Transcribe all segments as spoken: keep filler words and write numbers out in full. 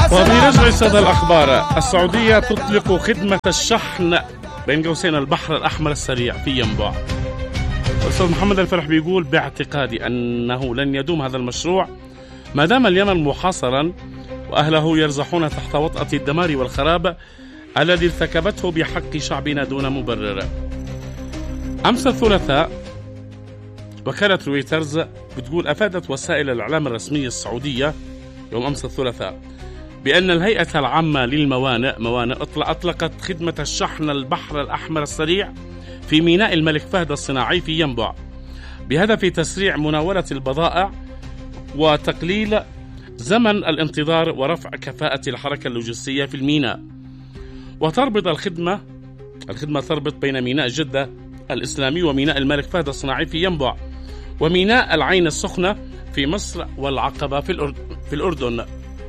وبنرجع صدى الأخبار. السعودية تطلق خدمة الشحن بين قوسين البحر الأحمر السريع في ينبع. الأستاذ محمد الفرح بيقول باعتقادي أنه لن يدوم هذا المشروع ما دام اليمن محاصرا وأهله يرزحون تحت وطأة الدمار والخراب الذي ارتكبته بحق شعبنا دون مبرر. أمس الثلاثاء وكالة رويترز بتقول أفادت وسائل الإعلام الرسمية السعودية يوم أمس الثلاثاء بأن الهيئة العامة للموانئ موانئ أطلقت خدمة الشحن البحر الأحمر السريع في ميناء الملك فهد الصناعي في ينبع بهدف تسريع مناولة البضائع وتقليل زمن الانتظار ورفع كفاءة الحركة اللوجستية في الميناء. وتربط الخدمة الخدمة تربط بين ميناء جدة الإسلامي وميناء الملك فهد الصناعي في ينبع وميناء العين السخنة في مصر والعقبة في الأردن, في الأردن.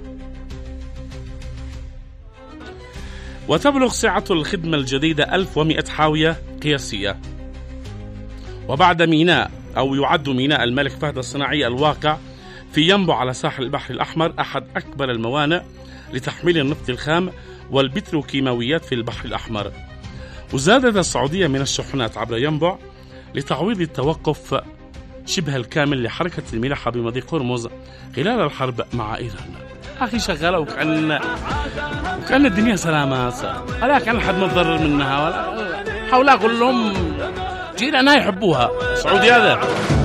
وتبلغ سعة الخدمة الجديدة ألف ومئة حاوية قياسية. وبعد ميناء أو يعد ميناء الملك فهد الصناعي الواقع في ينبع على ساحل البحر الأحمر أحد أكبر الموانئ لتحميل النفط الخام والبتروكيماويات في البحر الأحمر. وزادت السعودية من الشحنات عبر ينبع لتعويض التوقف شبه الكامل لحركة الملاحة بمضيق هرمز خلال الحرب مع إيران. أخي شغالة وكأن وكأن الدنيا سلامات، ولا كان حد متضرر منها ولا حولها كلهم جيرانها يحبوها. سعودي هذا